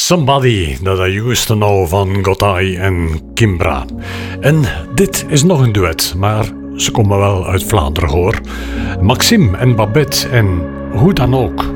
Somebody That I Used To Know van Gotay en Kimbra. En dit is nog een duet, maar ze komen wel uit Vlaanderen hoor. Maxime en Babette en hoe dan ook.